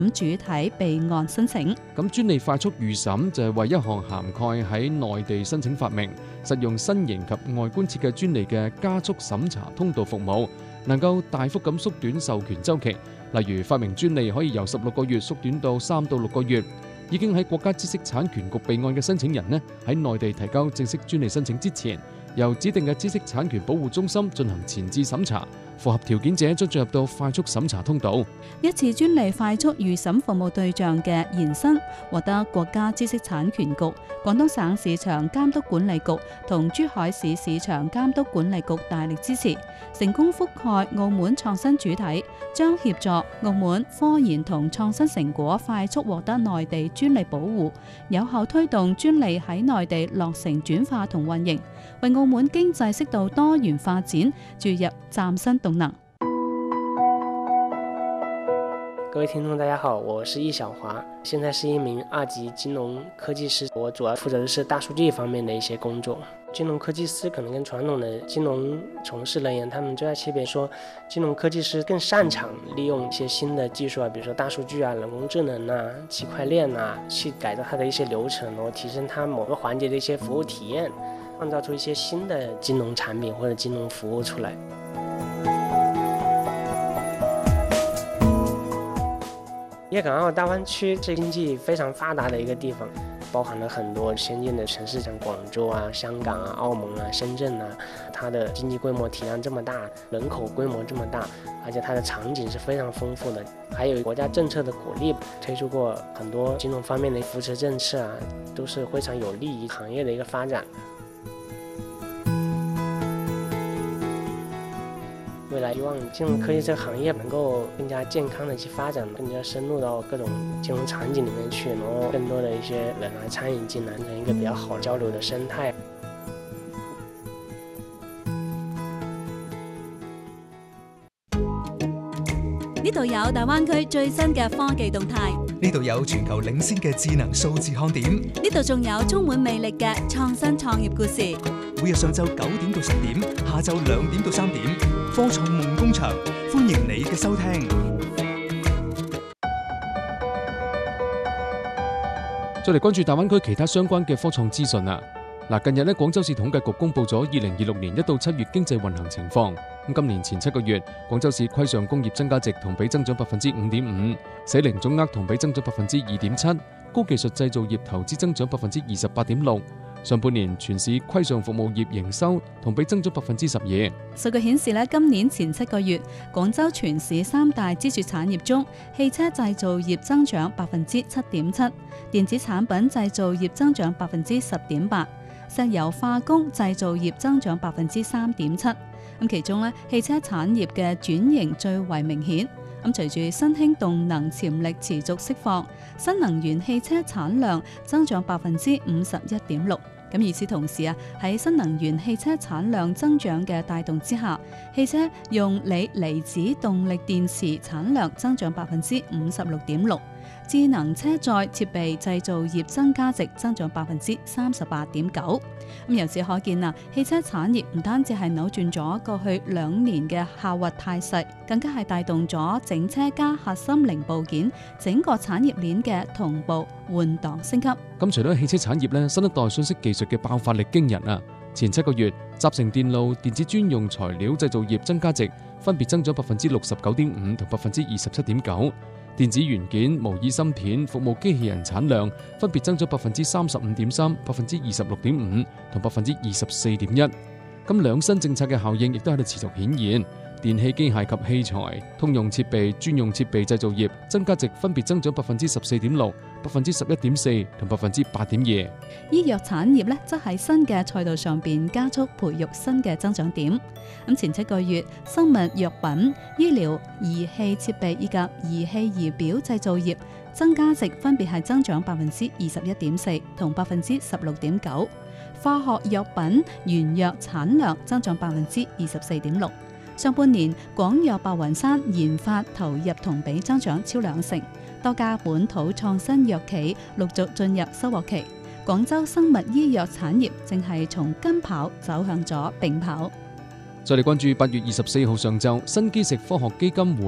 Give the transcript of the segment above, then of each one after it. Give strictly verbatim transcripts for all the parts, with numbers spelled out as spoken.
主體備案申請。 咁專利快速預審就係為一項涵蓋喺內地申請發明、實用新型及外觀設計專利嘅加速審查通道服務，能夠大幅咁縮短授權週期。例如發明專利可以由十六個月縮短到三到六個月。已經喺國家知識產權局備案嘅申請人呢，喺內地提交正式專利申請之前，由指定嘅知識產權保護中心進行前置審查，符合條件者將進入到快速審查通道。 一次專利快速預審服務對象嘅延伸，獲得國家知識產權局、廣東省市場監督管理局同珠海市市場監督管理局大力支持，成功覆蓋澳門創新主體，將協助澳門科研同創新成果快速獲得內地專利保護，有效推動專利喺內地落成轉化同運營，為澳門經濟適度多元發展注入嶄新動能。 各位聽眾大家好，我是易小華，現在是一名二級金融科技師，我主要負責的是大數據方面的一些工作。金融科技師可能跟傳統的金融從事人員，他們最大區別說，金融科技師更擅長利用一些新的技術啊，比如說大數據啊、人工智能啊、區塊鏈啊，去改造它的一些流程，然後提升它某個環節的一些服務體驗，創造出一些新的金融產品或者金融服務出來。粵港澳大灣區是經濟非常發達的一個地方，包含了很多先進的城市，像廣州啊、香港啊、澳門啊、深圳啊，它的經濟規模體量這麼大，人口規模這麼大，而且它的場景是非常豐富的，還有國家政策的鼓勵，推出過很多金融方面的扶持政策啊，都是非常有利於行業的一個發展。未來希望金融科技這個行業能夠更加健康的去發展，更加深入到各種金融場景裡面去，然後更多的一些人來參與進來，成一個比較好交流的生態。 呢度有大灣區最新嘅科技動態， 呢度有全球領先嘅智能數字看點， 呢度仲有充滿魅力嘅創新創業故事。 每日上晝九點到十點，下晝兩點到三點，科創夢工場，歡迎你嘅收聽。 再嚟關注大灣區其他相關嘅科創資訊啊！嗱，近日咧，廣州市統計局公布咗二零二六年一到七月經濟運行情況。咁今年前七個月，廣州市規上工業增加值同比增長百分之五點五，社零總額同比增長百分之二點七，高技術製造業投資增長百分之二十八點六。上半年全市規上服務業營收同比增長百分之十二。 數據顯示咧，今年前七個月，廣州全市三大支柱產業中，汽車製造業增長百分之七點七，電子產品製造業增長百分之十點八，石油化工製造業增長百分之三點七。咁其中咧，汽車產業嘅轉型最為明顯。咁隨住新興動能潛力持續釋放，新能源汽車產量增長百分之五十一點六。咁與此同時啊，喺新能源汽車產量增長嘅帶動之下，汽車用鋰離子動力電池產量增長百分之五十六點六。智能車載設備製造業增加值增長百分之三十八點九。咁由此可見啊，汽車產業唔單止係扭轉咗過去兩年嘅下滑態勢，更加係帶動咗整車加核心零部件整個產業鏈嘅同步換檔升級。 咁除咗汽車產業咧，新一代信息技術嘅爆發力驚人啊！前七個月，集成電路、電子專用材料製造業增加值分別增長百分之六十九點五同百分之二十七點九。電子元件、模擬芯片、服務機器人產量分別增長百分之三十五點三、百分之二十六點五同百分之二十四點一。咁兩新政策嘅效應亦都喺度持續顯現。電氣機械及器材、通用設備、專用設備製造業增加值分別增長百分之十四點六、百分之十一點四同百分之八點二。 醫藥產業咧，則喺新嘅賽道上邊加速培育新嘅增長點。咁前七個月，生物藥品、醫療儀器設備以及儀器儀表製造業增加值分別係增長百分之二十一點四同百分之十六點九。化學藥品原藥產量增長百分之二十四點六。上半年，廣藥白雲山研發投入同比增長超兩成，多家本土創新藥企陸續進入收穫期。廣州生物醫藥產業正係從跟跑走向咗並跑。 再嚟關注八月二十四號上晝，新基石科學基金會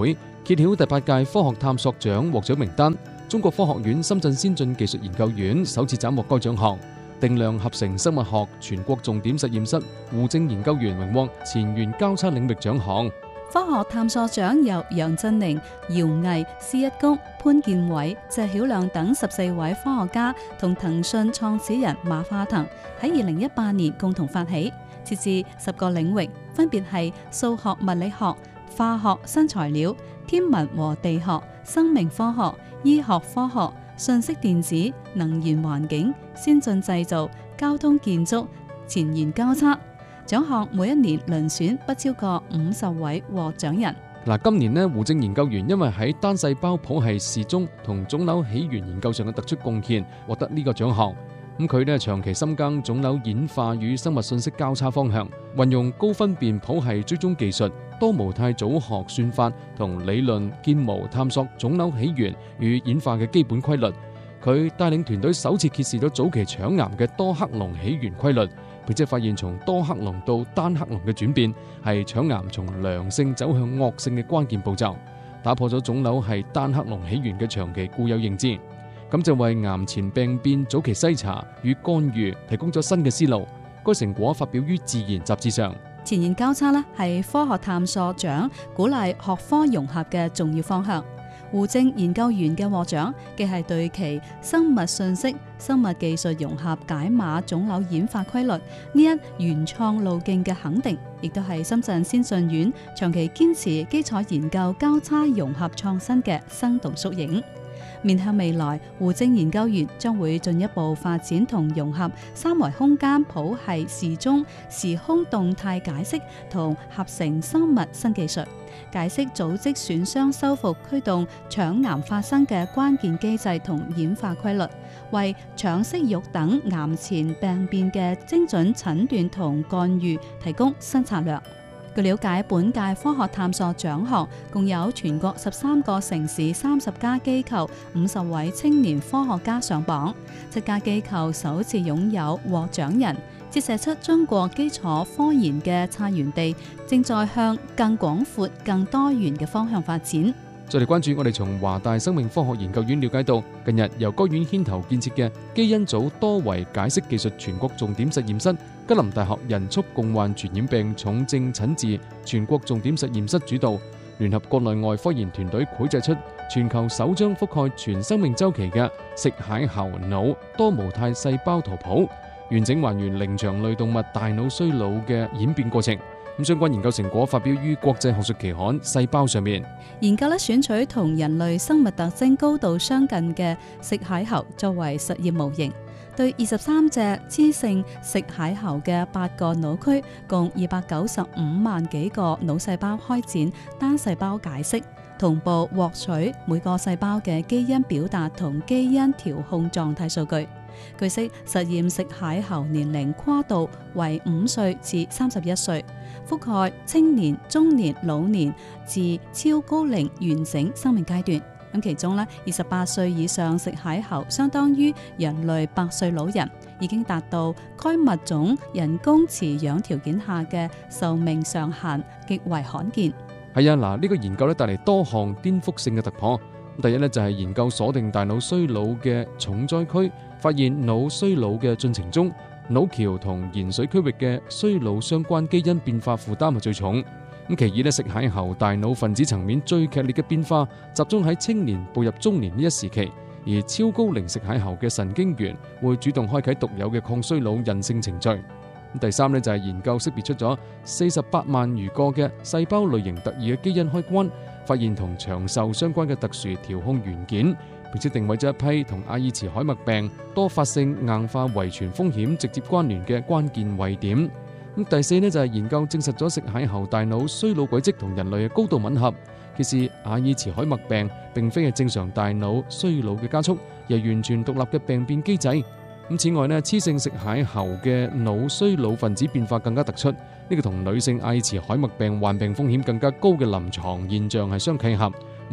揭曉第八屆科學探索獎獲獎名單，中國科學院深圳先進技術研究院首次斬獲該獎項。定量合成生物學全國重點實驗室胡正研究員榮獲前沿交叉領域獎項。 科學探索獎由楊振寧、姚毅、施一谷、潘建偉、謝曉亮等十四位科學家同騰訊創始人馬化騰喺二零一八年共同發起，設置十個領域，分別係數學物理學、化學新材料、天文和地學、生命科學、醫學科學、信息電子、能源環境、先進製造、交通建築、前沿交叉。獎項每一年遴選不超過五十位獲獎人。 嗱，今年呢，胡正研究員因為喺單細胞譜系時鐘同腫瘤起源研究上嘅突出貢獻，獲得呢個獎項。咁佢呢長期深耕腫瘤演化與生物信息交叉方向，運用高分辨譜系追蹤技術、多模態組學算法同理論建模探索腫瘤起源與演化嘅基本規律。佢帶領團隊首次揭示咗早期腸癌嘅多克隆起源規律，並且發現從多克隆到單克隆嘅轉變係腸癌從良性走向惡性嘅關鍵步驟，打破咗腫瘤係單克隆起源嘅長期固有認知，咁就為癌前病變早期篩查與干預提供咗新嘅思路。該成果發表於《自然》雜誌上。 前沿交叉呢係科學探索獎鼓勵學科融合嘅重要方向。胡正研究員嘅獲獎，既係對其生物信息、生物技術融合解碼腫瘤演化規律呢一原創路徑嘅肯定，亦都係深圳先進院長期堅持基礎研究交叉融合創新嘅生動縮影。面向未來，胡正研究員將會進一步發展同融合三維空間譜系時鐘、時空動態解析同合成生物新技術，解釋組織損傷修復驅動腸癌發生嘅關鍵機制同演化規律，為腸息肉等癌前病變嘅精準診斷同干預提供新策略。據了解，本屆科學探索獎項共有全國十三個城市、三十家機構、五十位青年科學家上榜，七家機構首次擁有獲獎人，折射出中國基礎科研嘅策源地正在向更廣闊、更多元嘅方向發展。 再嚟關注我哋從華大生命科學研究院了解到，近日由該院牽頭建設嘅基因組多維解析技術全國重點實驗室，吉林大學人畜共患傳染病重症診治全國重點實驗室主導，聯合國內外科研團隊繪製出全球首張覆蓋全生命週期嘅食蟹猴腦多模態細胞圖譜，完整還原靈長類動物大腦衰老嘅演變過程。咁相關研究成果發表於國際學術期刊《細胞》上面。 研究咧選取同人類生物特徵高度相近嘅食蟹猴作為實驗模型，對二十三隻雌性食蟹猴嘅八個腦區，共二百九十五萬幾個腦細胞開展單細胞解析，同步獲取每個細胞嘅基因表達同基因調控狀態數據。據悉，實驗食蟹猴年齡跨度為五歲至三十一歲，覆蓋青年、中年、老年至超高齡完整生命階段。咁其中咧，二十八歲以上食蟹猴相當於人類百歲老人，已經達到該物種人工飼養條件下嘅壽命上限，極為罕見。 係啊，嗱，呢個研究咧帶嚟多項顛覆性嘅突破。第一咧就係研究鎖定大腦衰老嘅重災區，發現腦衰老嘅進程中，腦橋同鹽水區域嘅衰老相關基因變化負擔係最重。咁其二咧，食蟹猴大腦分子層面最劇烈嘅變化集中喺青年步入中年呢一時期，而超高齡食蟹猴嘅神經元會主動開啟獨有嘅抗衰老韌性程序。第三咧就係研究識別出咗四十八萬餘個嘅細胞類型特異嘅基因開關，發現同長壽相關嘅特殊調控元件，並且定位咗一批同阿爾茨海默病多發性硬化遺傳風險直接關聯嘅關鍵位點。咁第四呢，就係研究證實咗食蟹猴大腦衰老軌跡同人類嘅高度吻合，其實阿爾茨海默病並非係正常大腦衰老嘅加速，而係完全獨立嘅病變機制。咁此外呢，雌性食蟹猴嘅腦衰老分子變化更加突出，呢、這個同女性阿爾茨海默病患病風險更加高嘅臨床現象係相契合，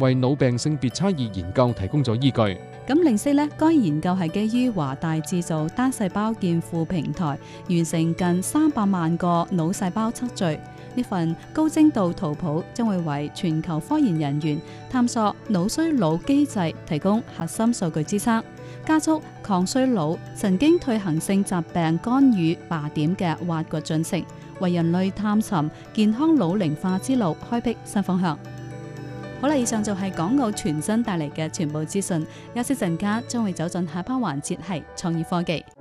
為腦病性別差異研究提供咗依據。 咁零四呢，該研究係基於華大製造單細胞建庫平台完成近三百萬個腦細胞測序。呢份高精度圖譜將會為全球科研人員探索腦衰老機制提供核心數據支撐，加速抗衰老、神經退行性疾病干預靶點嘅挖掘進程，為人類探尋健康老齡化之路開闢新方向。好啦，以上就係港澳傳真帶嚟嘅全部資訊。休息陣間將會走進下 part 環節係創意科技。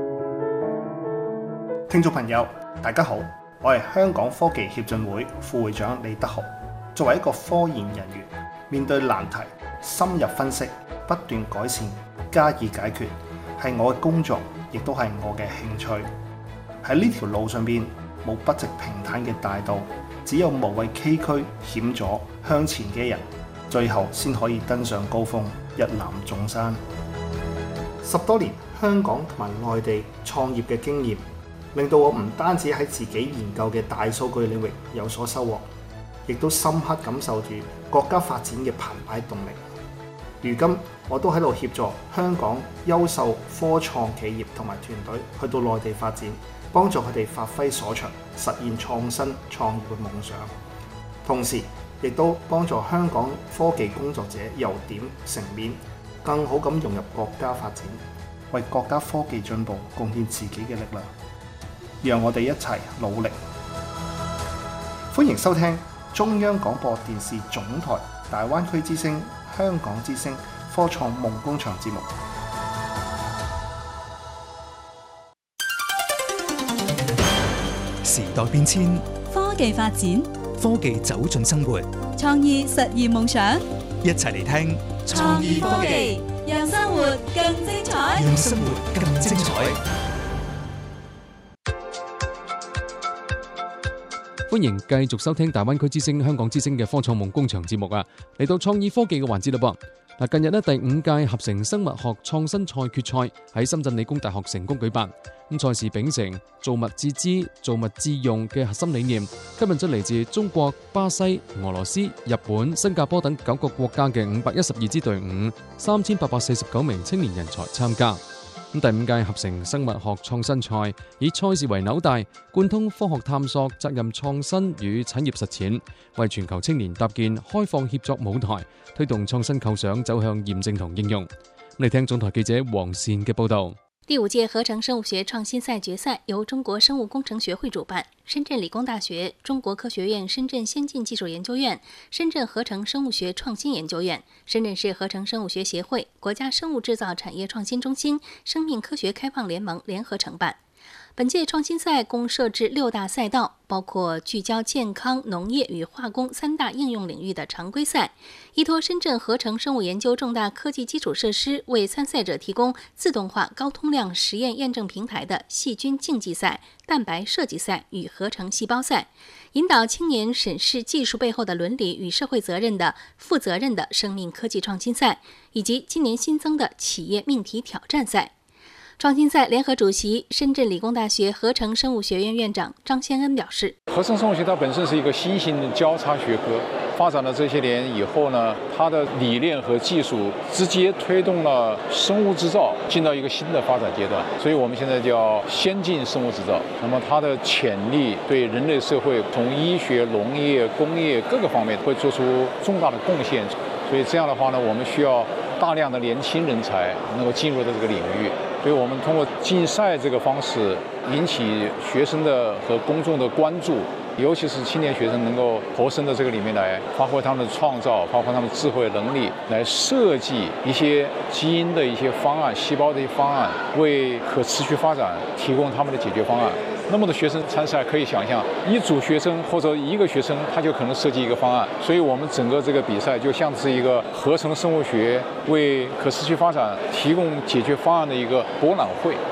聽眾朋友，大家好，我係香港科技協進會副會長李德豪。作為一個科研人員，面對難題，深入分析，不斷改善，加以解決，係我嘅工作，亦都係我嘅興趣。喺呢條路上邊，冇不直平坦嘅大道，只有無畏崎嶇險阻向前嘅人，最後先可以登上高峰，一覽眾山。十多年香港同埋內地創業嘅經驗，令到我唔單止喺自己研究嘅大數據領域有所收穫，亦都深刻感受住國家發展嘅澎湃動力。如今我都喺度協助香港優秀科創企業同埋團隊去到內地發展，幫助佢哋發揮所長，實現創新創業嘅夢想。同時亦都幫助香港科技工作者由點成面，更好咁融入國家發展，為國家科技進步貢獻自己嘅力量。讓我哋一齊努力。歡迎收聽中央廣播電視總台大灣區之聲香港之聲科創夢工場節目。 時代變遷， 科技發展， 科技走進生活， 創意實現夢想。 一齊嚟聽創意科技，讓生活更精彩。 讓生活更精彩。 歡迎繼續收聽大灣區之聲香港之聲嘅科創夢工場節目啊！嚟到創意科技嘅環節啦噃。嗱，近日呢，第五屆合成生物學創新賽決賽喺深圳理工大學成功舉辦。咁賽事秉承造物致知、造物致用嘅核心理念，吸引咗嚟自中國、巴西、俄羅斯、日本、新加坡等九個國家嘅五百一十二支隊伍，三千八百四十九名青年人才參加。咁第五屆合成生物學創新賽以賽事為紐帶，貫通科學探索、責任創新與產業實踐，為全球青年搭建開放協作舞台，推動創新構想走向驗證同應用。嚟聽總台記者黃善嘅報道。 第五屆合成生物學創新賽決賽由中國生物工程學會主辦，深圳理工大學、中國科學院深圳先進技術研究院、深圳合成生物學創新研究院、深圳市合成生物學協會、國家生物製造產業創新中心、生命科學開放聯盟聯合承辦。本屆創新賽共設置六大賽道，包括聚焦健康、農業與化工三大應用領域的常規賽，依託深圳合成生物研究重大科技基礎設施，為參賽者提供自動化高通量實驗驗證平台的細菌競技賽、蛋白設計賽與合成細胞賽，引導青年審視技術背後的倫理與社會責任的負責任的生命科技創新賽，以及今年新增的企業命題挑戰賽。創新賽聯合主席、深圳理工大學合成生物學院院長張先恩表示， 合成生物學它本身是一個新型的交叉學科，發展了這些年以後呢，它的理念和技術直接推動了生物製造進到一個新的發展階段，所以我們現在叫先進生物製造。那麼它的潛力對人類社會從醫學、農業、工業各個方面會做出重大的貢獻，所以這樣的話呢，我們需要大量的年輕人才能夠進入到這個領域。所以我們通過競賽這個方式引起學生的和公眾的關注，尤其是青年學生能夠投身到這個裡面來，發揮他們的創造，發揮他們智慧能力，來設計一些基因的一些方案、細胞的一些方案，為可持續發展提供他們的解決方案。那麼的學生參賽，可以想象一組學生或者一個學生，他就可能設計一個方案。所以我們整個這個比賽就像是一個合成生物學為可持續發展提供解決方案的一個博覽會。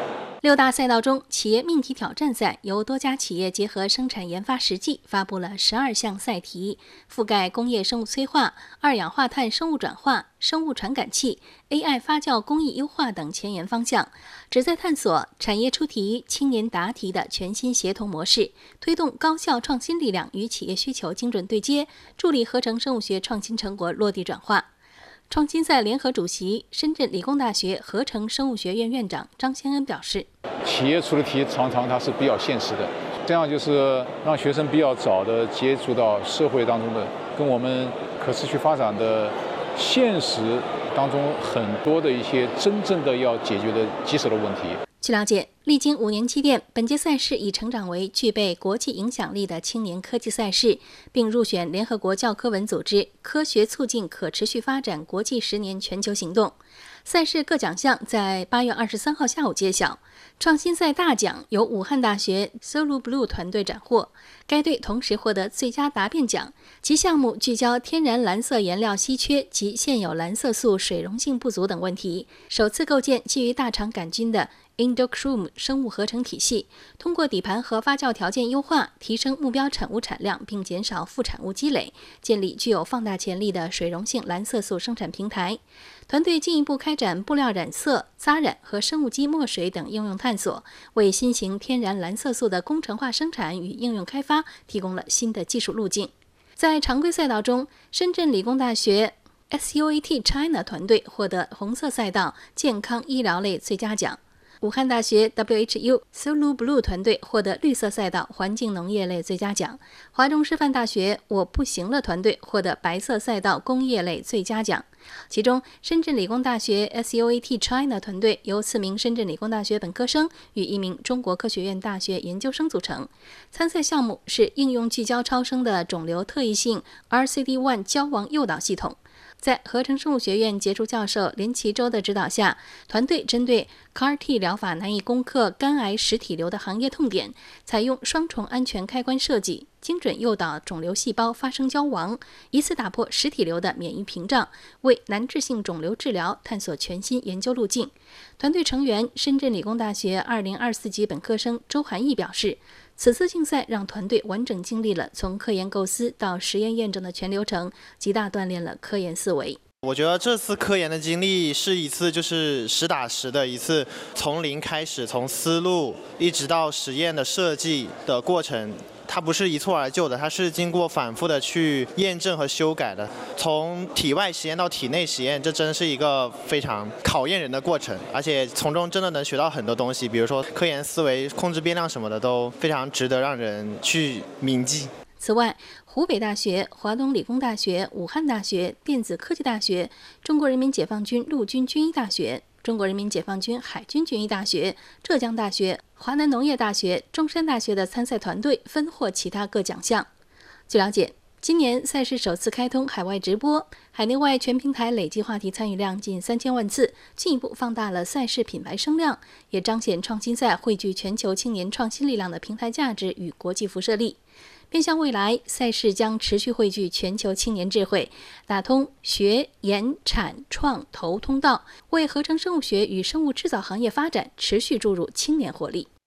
六大赛道中，企业命题挑战赛由多家企业结合生产研发实际，发布了十二项赛题，覆盖工业生物催化、二氧化碳生物转化、生物传感器、A I 发酵工艺优化等前沿方向，旨在探索产业出题、青年答题的全新协同模式，推动高效创新力量与企业需求精准对接，助力合成生物学创新成果落地转化。创新赛联合主席、深圳理工大学合成生物学院院长张先恩表示， 企业出的题常常它是比较现实的，这样就是让学生比较早的接触到社会当中的跟我们可持续发展的现实当中很多的一些真正的要解决的棘手的问题。 据了解，历经五年积淀，本届赛事已成长为具备国际影响力的青年科技赛事，并入选联合国教科文组织科学促进可持续发展国际十年全球行动。赛事各奖项在八月二十三号下午揭晓。创新赛大奖由武汉大学 Solu Blue 团队斩获，该队同时获得最佳答辩奖，其项目聚焦天然蓝色颜料稀缺及现有蓝色素水溶性不足等问题，首次构建基于大肠杆菌的 Endochrome 生物合成体系，通过底盘和发酵条件优化，提升目标产物产量，并减少副产物积累，建立具有放大潜力的水溶性蓝色素生产平台。团队进一步开展布料染色、扎染和生物基墨水等应用探索，为新型天然蓝色素的工程化生产与应用开发提供了新的技术路径。在常规赛道中，深圳理工大学 S U A T China 团队获得红色赛道健康医疗类最佳奖，武汉大学 W H U Solu Blue 团队获得绿色赛道环境农业类最佳奖，华中师范大学我不行了团队获得白色赛道工业类最佳奖。其中，深圳理工大学 S U A T China 团队由四名深圳理工大学本科生与一名中国科学院大学研究生组成。参赛项目是应用聚焦超声的肿瘤特异性 R C D 一 焦亡诱导系统。在合成生物学院杰出教授连其洲的指导下，团队针对 C A R T 疗法难以攻克肝癌实体瘤的行业痛点，采用双重安全开关设计，精准诱导肿瘤细胞发生焦亡，以此打破实体瘤的免疫屏障，为难治性肿瘤治疗探索全新研究路径。团队成员深圳理工大学二零二四级本科生周涵毅表示，此次竞赛让团队完整经历了从科研构思到实验验证的全流程，极大锻炼了科研思维。 我觉得这次科研的经历是一次就是实打实的一次从零开始，从思路一直到实验的设计的过程。它不是一蹴而就的，它是经过反复的去验证和修改的。从体外实验到体内实验，这真是一个非常考验人的过程，而且从中真的能学到很多东西，比如说科研思维、控制变量什么的，都非常值得让人去铭记。 此外，湖北大学、华东理工大学、武汉大学、电子科技大学、中国人民解放军陆军军医大学、中国人民解放军海军军医大学、浙江大学、华南农业大学、中山大学的参赛团队分获其他各奖项。据了解，今年赛事首次开通海外直播，海内外全平台累计话题参与量近三千万次，进一步放大了赛事品牌声量，也彰显创新赛汇聚全球青年创新力量的平台价值与国际辐射力。面向未来，赛事将持续汇聚全球青年智慧，打通学、研、产、创、投通道，为合成生物學與生物製造行業發展持續注入青年活力。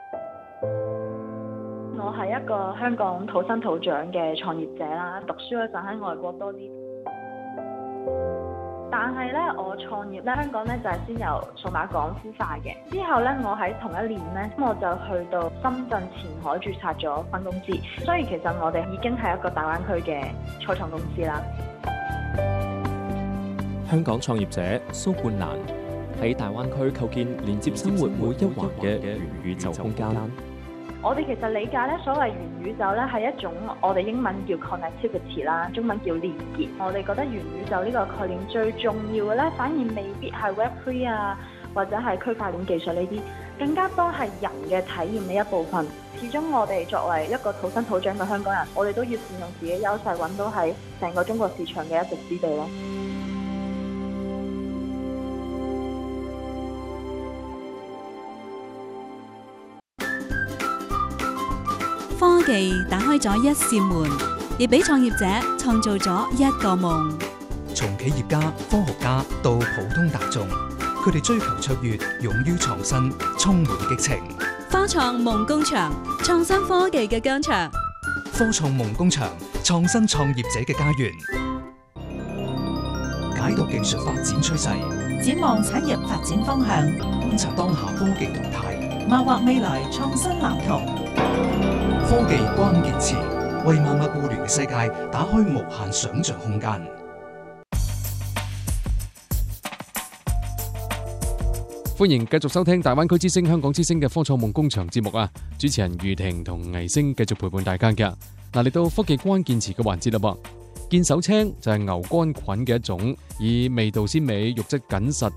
我係一個香港土生土長嘅創業者啦，讀書嗰陣喺外國多啲。但係咧，我創業咧，香港咧就係先由數碼港孵化嘅。之後咧，我喺同一年咧，我就去到深圳前海註冊咗分公司。所以其實我哋已經係一個大灣區嘅初創公司啦。 香港創業者蘇冠蘭喺大灣區構建連接生活每一環嘅元宇宙空間。 我哋其實理解咧，所謂元宇宙咧係一種我哋英文叫 connectivity 啦，中文叫連結。我哋覺得元宇宙呢個概念最重要嘅咧，反而未必係 Web 三 啊，或者係區塊鏈技術呢啲，更加多係人嘅體驗嘅一部分。始終我哋作為一個土生土長嘅香港人，我哋都要善用自己優勢，揾到喺成個中國市場嘅一席之地咯。 科技打開咗一扇門，亦俾創業者創造咗一個夢。 從企業家、科學家到普通大眾，佢佢哋追求卓越，勇於創新，充滿激情。 科創夢工場，創新科技嘅疆場。 科創夢工場，創新創業者嘅家園。解讀技術發展趨勢， 展望產業發展方向， 觀察當下科技動態， 謀劃未來創新藍圖。 科技關鍵詞，為萬物互聯嘅世界打開無限想像空間。 歡迎繼續收聽大灣區之聲、香港之聲嘅科創夢工場節目啊！主持人余婷同倪星繼續陪伴大家嘅。嗱，嚟到科技關鍵詞嘅環節啦噃。見手青就係牛肝菌嘅一種，以味道鮮美、肉質緊實、